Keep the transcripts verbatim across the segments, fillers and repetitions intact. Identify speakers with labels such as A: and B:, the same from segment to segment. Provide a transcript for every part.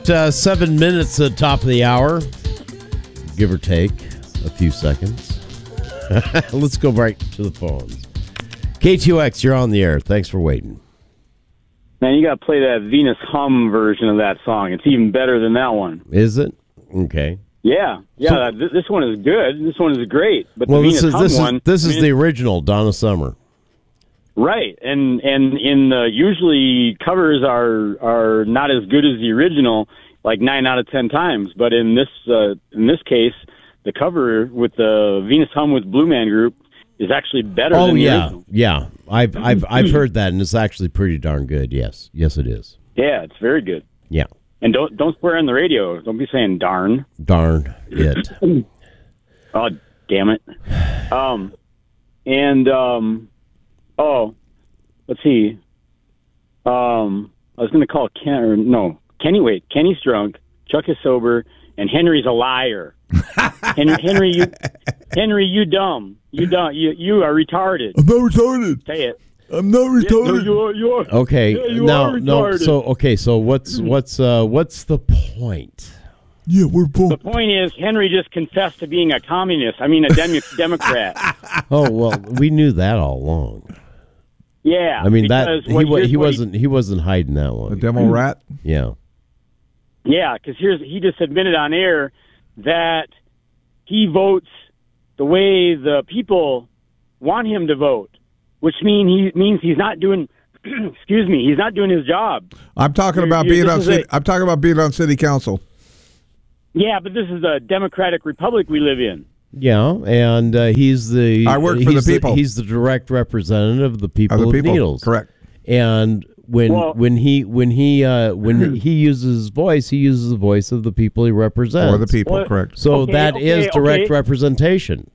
A: Uh, seven minutes at the top of the hour, give or take a few seconds. Let's go right to the phones. K T O X, you're on the air. Thanks for waiting.
B: Man, you got to play that Venus Hum version of that song. It's even better than that one.
A: Is it? Okay.
B: Yeah, yeah. So, th- this one is good. This one is great. But
A: well,
B: the
A: this
B: Venus
A: is
B: Hum
A: this
B: one,
A: is this
B: I
A: is
B: mean,
A: the original Donna Summer.
B: Right, and and in the, usually covers are are not as good as the original, like nine out of ten times. But in this uh, in this case, the cover with the Venus Hum with Blue Man Group is actually better.
A: Oh
B: than the
A: yeah,
B: original.
A: yeah. I've I've I've heard that, and it's actually pretty darn good. Yes, yes, it is.
B: Yeah, it's very good.
A: Yeah,
B: and don't don't swear on the radio. Don't be saying darn.
A: Darn it.
B: Oh damn it. Um, and um. Oh, let's see. Um, I was going to call Ken. Or no, Kenny. Wait, Kenny's drunk. Chuck is sober, and Henry's a liar. Henry, Henry, you, Henry, you dumb. You dumb. You, you are retarded.
C: I'm not retarded.
B: Say it.
C: I'm not retarded.
B: Yeah, no, you are. You are.
A: Okay.
B: Yeah, you
A: now,
B: are
A: no.
B: retarded.
A: So okay. So what's what's uh, what's the point?
C: Yeah, we're both.
B: The point is, Henry just confessed to being a communist. I mean, a dem- Democrat.
A: Oh well, we knew that all along.
B: Yeah,
A: I mean that he
B: what,
A: wa- he
B: what
A: wasn't he wasn't hiding that one.
C: A demo rat?
A: Yeah.
B: Yeah, because here's he just admitted on air that he votes the way the people want him to vote, which mean he means he's not doing. excuse me, he's not doing his job.
C: I'm talking
B: You're,
C: about
B: you're,
C: being on. City,
B: a,
C: I'm talking about being on city council.
B: Yeah, but this is the democratic republic we live in.
A: Yeah, and uh, he's the
C: I work for
A: he's
C: the people.
A: he's the direct representative of the people
C: Of
A: of,
C: the people,
A: Needles.
C: correct.
A: And when
B: Well-
A: when he when he uh, when he uses his voice, he uses the voice of the people he represents.
C: For the people,
B: Well,
C: correct.
A: So
B: Okay,
A: that is
B: okay,
A: direct
B: okay.
A: representation.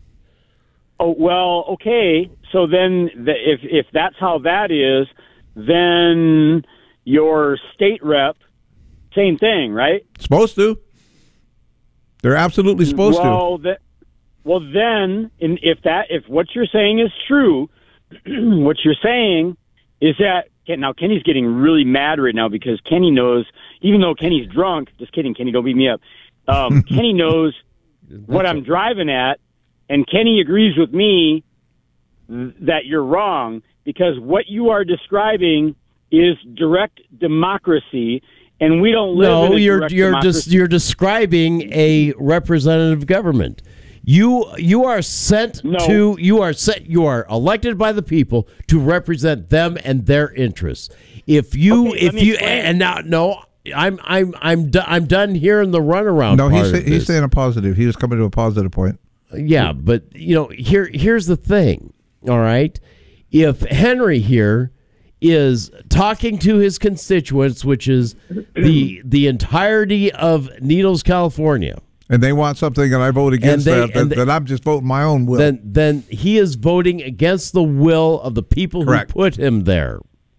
B: Oh well, okay. So then, the, if if that's how that is, then your state rep, same thing, right?
C: Supposed to. They're absolutely supposed
B: well, to. That, well, then, in, if that if what you're saying is true, what you're saying is that now Kenny's getting really mad right now because Kenny knows, even though Kenny's drunk. Just kidding, Kenny, don't beat me up. Um, Kenny knows what I'm driving at, and Kenny agrees with me th- that you're wrong because what you are describing is direct democracy. And we don't live
A: No,
B: in a
A: you're
B: direct
A: you're
B: democracy.
A: just you're describing a representative government. You you are sent
B: No.
A: to you are set you are elected by the people to represent them and their interests. If you
B: Okay, let
A: if
B: me
A: you
B: explain.
A: and now no, I'm I'm I'm do, I'm done hearing the runaround.
C: No,
A: part
C: he's
A: of
C: say, he's
A: this.
C: saying a positive. He was coming to a positive point.
A: Yeah, but you know, here here's the thing. All right, if Henry here is talking to his constituents, which is the the entirety of Needles, California,
C: And they want something, and I vote against
A: they-
C: that,
A: and
C: that,
A: they-
C: that I'm just voting my own will.
A: then then he is voting against the will of the people
C: Correct.
A: who put him there.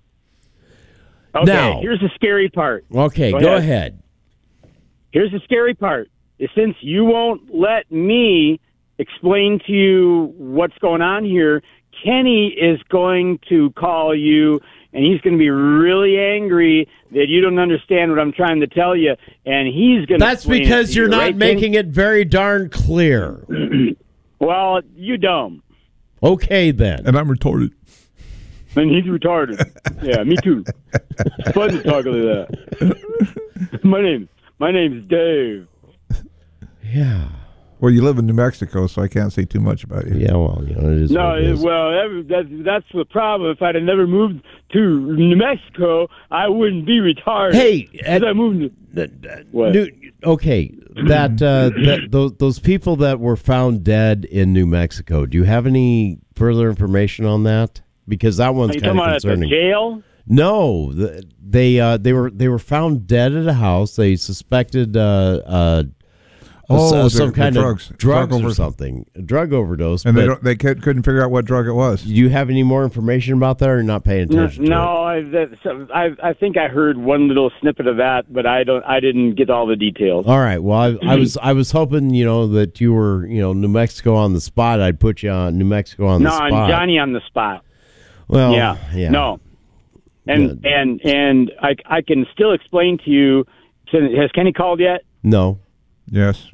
B: Okay,
A: Now-
B: here's the scary part.
A: Okay, go,
B: Go
A: ahead.
B: ahead. Here's the scary part. Is since you won't let me explain to you what's going on here, Kenny is going to call you, and he's going to be really angry that you don't understand what I'm trying to tell you, and he's going to
A: That's because you're not
B: right,
A: making it very darn clear.
B: Kenny? Well, you dumb.
A: Okay, then.
C: and I'm retarded.
B: And he's retarded. Yeah, me too. It's fun to talk like that. my name, my name's Dave.
A: Yeah.
C: Well, you live in New Mexico, so I can't say too much about you.
A: Yeah, well, you know, it is
B: No,
A: what it is.
B: well, that, that, that's the problem. If I'd have never moved to New Mexico, I wouldn't be retarded.
A: Hey,
B: 'Cause
A: at-
B: I moved to,
A: Uh,
B: What?
A: New, okay, that, uh, that those those people that were found dead in New Mexico. Do you have any further information on that? Because that
B: are
A: one's
B: you
A: kind
B: talking
A: of
B: about at the
A: concerning.
B: jail?
A: No, the, they uh, they were they were found dead at a house. They suspected uh, uh,
C: Oh,
A: uh,
C: the-
A: some
C: the
A: kind
C: drugs.
A: of drugs
C: Drug
A: or
C: over-
A: something, a drug overdose.
C: And
A: but
C: they don't, they could, couldn't figure out what drug it was.
A: do you have any more information about that, or you're not paying
B: No,
A: attention? to
B: no I, that, so I I think I heard one little snippet of that, but I don't. I didn't get all the details.
A: it? All right. Well, I, I was I was hoping you know that you were you know New Mexico on the spot. I'd put you on New Mexico on
B: no,
A: the
B: I'm
A: spot.
B: Johnny on the spot.
A: Well,
B: yeah,
A: yeah.
B: no, and
A: Good.
B: and and I I can still explain to you So has Kenny called yet?
A: No.
C: Yes.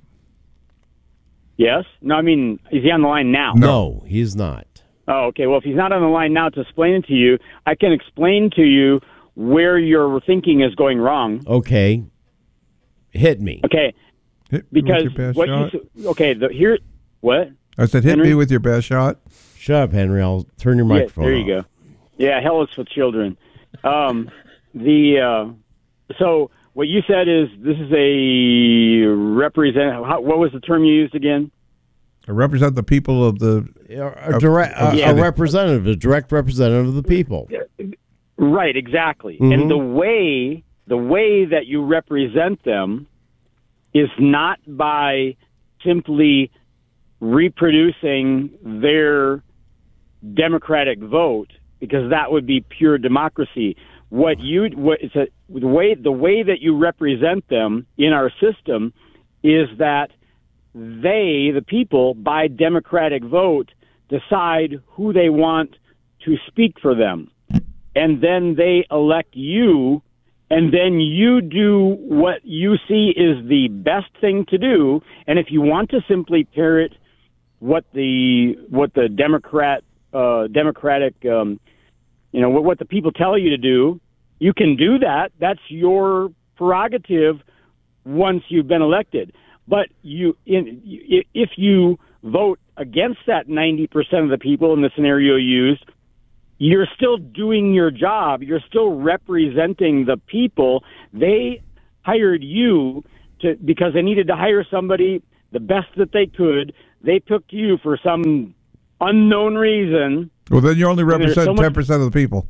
B: Yes? No, I mean, is he on the line now?
A: No, he's not.
B: Oh, okay. Well, if he's not on the line now to explain it to you, I can explain to you where your thinking is going wrong.
A: Okay. Hit me.
B: Okay.
C: Hit me
B: Because
C: with your best
B: what
C: shot.
B: you okay, the, here what?
C: I said, hit
B: Henry?
C: me with your best shot.
A: Shut up, Henry. I'll turn your
B: Yeah,
A: microphone
B: there you
A: off.
B: go. Yeah, hell is for children. Um, the uh, so what you said is this is a represent. How, what was the term you used again?
C: I represent the people of the.
A: A, direct, a,
B: Yeah.
A: a representative, a direct representative of the people.
B: Right, exactly.
A: Mhm.
B: And the way the way that you represent them is not by simply reproducing their democratic vote, because that would be pure democracy. What you what it's a, the way the way that you represent them in our system is that they, the people, by democratic vote, decide who they want to speak for them. And then they elect you, and then you do what you see is the best thing to do. And if you want to simply parrot what the what the Democrat uh, Democratic um, you know what, what the people tell you to do, you can do that. That's your prerogative once you've been elected. But you, in, if you vote against that ninety percent of the people in the scenario used, you're still doing your job. You're still representing the people. They hired you to because they needed to hire somebody the best that they could. They picked you for some unknown reason.
C: Well, then you only
B: there's
C: represent
B: so much-
C: ten percent of the people.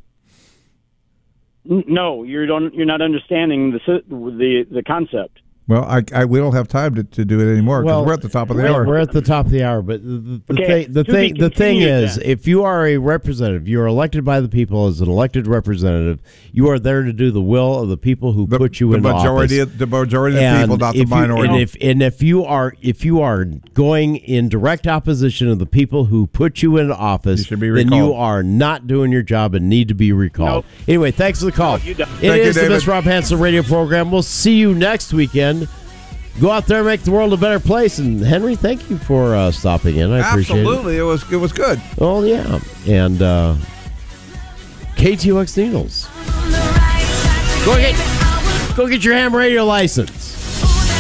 B: N- No, you don't. You're not understanding the si- the the concept.
C: Well, I, I we don't have time to, to do it anymore because we're at the top of the
A: we're,
C: hour.
A: We're at the top of the hour, but the, the,
B: Okay,
A: thing, the
B: to be
A: thing, the thing
B: continued
A: is,
B: then.
A: if you are a representative, you are elected by the people as an elected representative. You are there to do the will of the people who
C: the,
A: put you
C: the
A: in
C: majority
A: office.
C: of, the majority of the
A: And
C: people, not the
A: if you-
C: minority.
A: and if and if you are if you are going in direct opposition of the people who put you in office,
C: You should be
A: then you
C: recalled.
A: are not doing your job and need to be recalled.
B: Nope.
A: Anyway, thanks for the call.
B: No, you don't.
A: It
C: Thank you,
A: is the
C: David.
A: Miss Rob Hansen radio program. We'll see you next weekend. Go out there and make the world a better place. And Henry, thank you for uh, stopping in. I appreciate it.
C: Absolutely, it was it was good.
A: Oh, yeah. And uh, K T O X Needles. Go get, go get your ham radio license.